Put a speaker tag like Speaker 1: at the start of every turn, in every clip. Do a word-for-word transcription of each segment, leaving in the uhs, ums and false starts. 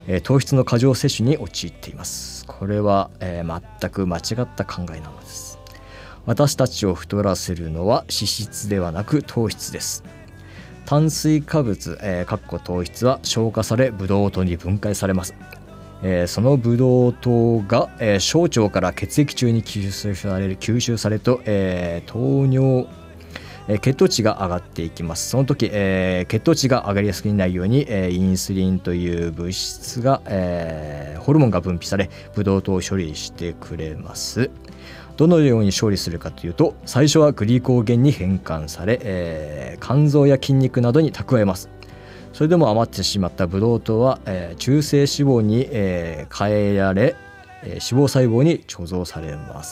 Speaker 1: えー、糖質の過剰摂取に陥っています。これは、えー、全く間違った考えなのです。私たちを太らせるのは脂質ではなく糖質です。炭水化物、えー、かっこ糖質は消化されブドウ糖に分解されます。えー、そのブドウ糖が、えー、小腸から血液中に吸収される吸収されると、えー、糖尿、えー、血糖値が上がっていきます。その時、えー、血糖値が上がりやすくないように、えー、インスリンという物質が、えー、ホルモンが分泌されブドウ糖を処理してくれます。どのように処理するかというと、最初はグリコーゲンに変換され、えー、肝臓や筋肉などに蓄えます。それでも余ってしまったブドウ糖は、えー、中性脂肪に、えー、変えられ、えー、脂肪細胞に貯蔵されます。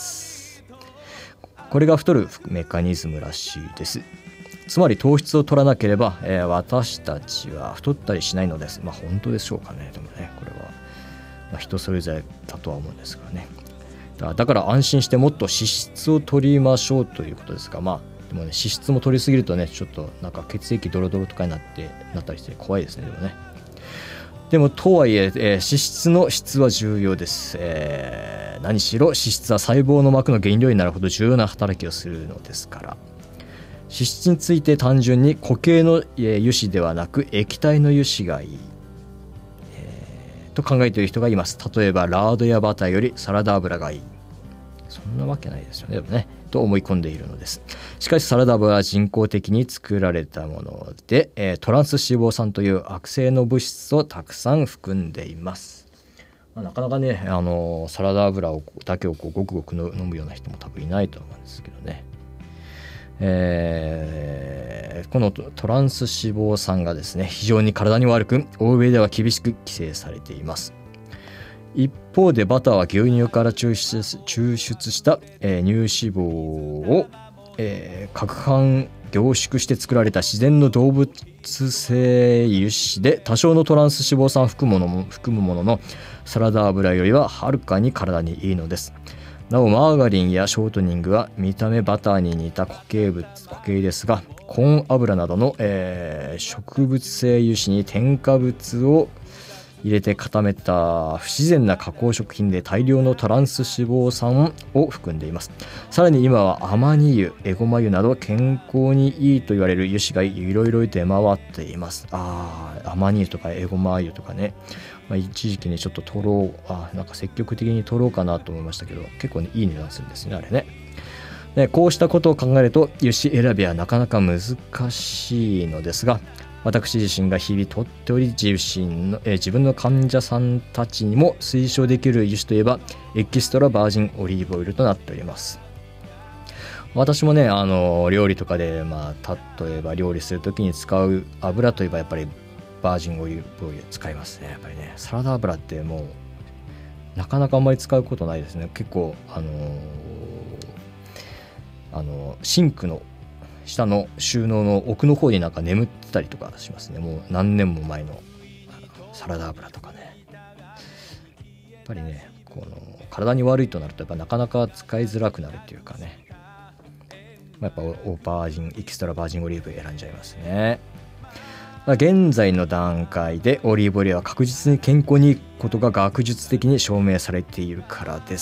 Speaker 1: これが太るメカニズムらしいです。つまり糖質を取らなければ、えー、私たちは太ったりしないのです。まあ本当でしょうかね。でもね、これは、まあ、人それぞれだとは思うんですがね。だから安心してもっと脂質を取りましょうということですが、まあでもね、脂質も取りすぎるとね、ちょっとなんか血液ドロドロとかになってなったりして怖いですね。でもね、でもとはいええー、脂質の質は重要です。えー、何しろ脂質は細胞の膜の原料になるほど重要な働きをするのですから。脂質について単純に固形の油脂ではなく液体の油脂がいい、えー、と考えている人がいます。例えばラードやバターよりサラダ油がいい。そんなわけないですよね。でもね、と思い込んでいるのです。しかしサラダ油は人工的に作られたもので、えー、トランス脂肪酸という悪性の物質をたくさん含んでいます。まあ、なかなかね、あのー、サラダ油をだけをこうごくごく飲むような人も多分いないと思うんですけどね。えー、このトランス脂肪酸がですね、非常に体に悪く、欧米では厳しく規制されています。一方でバターは牛乳から抽出、抽出した、えー、乳脂肪を、えー、攪拌凝縮して作られた自然の動物性油脂で、多少のトランス脂肪酸を含むものも含むもののサラダ油よりははるかに体にいいのです。なおマーガリンやショートニングは見た目バターに似た固形物固形ですが、コーン油などの、えー、植物性油脂に添加物を入れて固めた不自然な加工食品で大量のトランス脂肪酸を含んでいます。さらに今はアマニ油、エゴマ油など健康にいいと言われる油脂がいろいろ出回っています。あー、アマニ油とかエゴマ油とかね、まあ、一時期ねちょっと取ろうあなんか積極的に取ろうかなと思いましたけど、結構ねいい値段するんですね、あれね。でこうしたことを考えると油脂選びはなかなか難しいのですが、私自身が日々とっており自身の、えー、自分の患者さんたちにも推奨できる油脂といえばエキストラバージンオリーブオイルとなっております。私もね、あの料理とかで、まあ、例えば料理するときに使う油といえばやっぱりバージンオリーブオイル使いますね。やっぱりね、サラダ油ってもうなかなかあんまり使うことないですね。結構あのー、あのシンクの下の収納の奥の方になんか眠ってたりとかしますね。もう何年も前のサラダ油とかね。やっぱりね、この体に悪いとなるとやっぱなかなか使いづらくなるっていうかね、やっぱオーバージンエキストラバージンオリーブ選んじゃいますね。現在の段階でオリーブオイルは確実に健康にいいことが学術的に証明されているからです。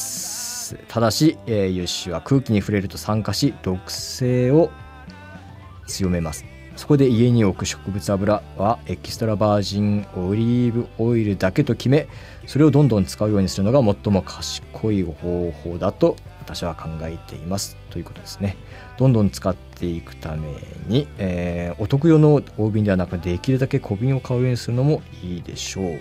Speaker 1: ただし、えー、油脂は空気に触れると酸化し毒性を強めます。そこで家に置く植物油はエキストラバージンオリーブオイルだけと決め、それをどんどん使うようにするのが最も賢い方法だと私は考えていますということですね。どんどん使っていくために、えー、お得用の大瓶ではなくできるだけ小瓶を買うようにするのもいいでしょう。うん、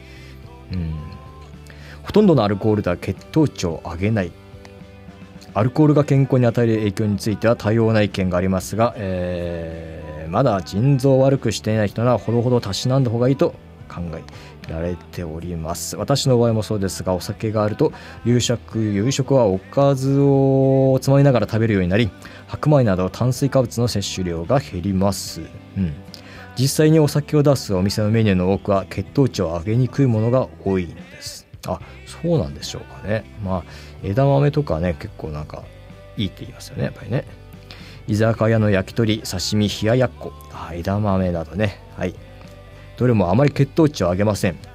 Speaker 1: ほとんどのアルコールでは血糖値を上げない。アルコールが健康に与える影響については多様な意見がありますが、えー、まだ腎臓を悪くしていない人ならほどほどたしなんだ方がいいと考えられております。私の場合もそうですが、お酒があると夕食夕食はおかずをつまみながら食べるようになり、白米など炭水化物の摂取量が減ります。うん、実際にお酒を出すお店のメニューの多くは血糖値を上げにくいものが多いのです。あ、そうなんでしょうかね。まあ枝豆とかね、結構なんかいいって言いますよね、やっぱりね。居酒屋の焼き鳥、刺身、冷ややっこ、あ、枝豆などね、はい、どれもあまり血糖値を上げません。